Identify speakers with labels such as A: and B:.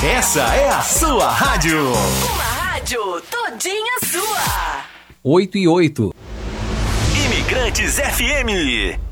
A: Essa é a sua rádio.
B: Uma rádio todinha sua.
C: 8 e 8.
A: Imigrantes FM.